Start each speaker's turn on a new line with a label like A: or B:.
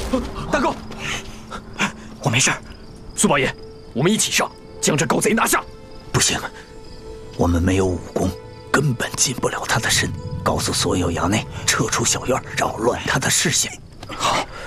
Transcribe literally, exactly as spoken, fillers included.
A: 大哥，
B: 我没事。
A: 苏八爷，我们一起上，将这狗贼拿下。
B: 不行，我们没有武功，根本近不了他的身。告诉所有衙内撤出小院，扰乱他的视线。
A: 好。